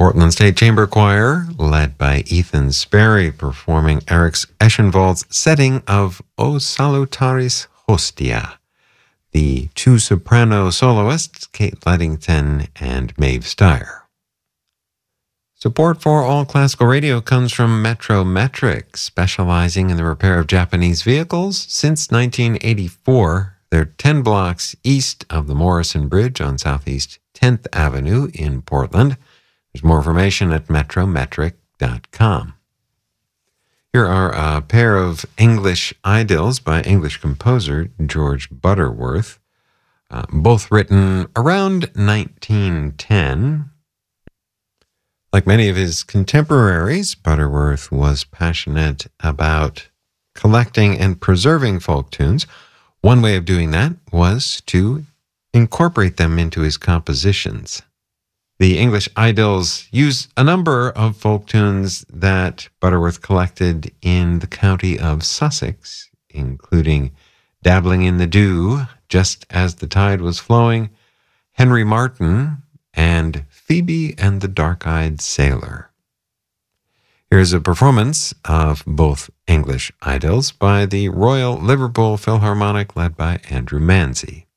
Portland State Chamber Choir, led by Ethan Sperry, performing Eric Eschenwald's setting of O Salutaris Hostia. The two soprano soloists, Kate Ledington and Maeve Steyer. Support for All Classical Radio comes from Metro Metric, specializing in the repair of Japanese vehicles since 1984. They're 10 blocks east of the Morrison Bridge on Southeast 10th Avenue in Portland. There's more information at metrometric.com. Here are a pair of English idylls by English composer George Butterworth, both written around 1910. Like many of his contemporaries, Butterworth was passionate about collecting and preserving folk tunes. One way of doing that was to incorporate them into his compositions. The English idylls use a number of folk tunes that Butterworth collected in the county of Sussex, including Dabbling in the Dew, Just as the Tide Was Flowing, Henry Martin, and Phoebe and the Dark-Eyed Sailor. Here's a performance of both English idylls by the Royal Liverpool Philharmonic, led by Andrew Manzi.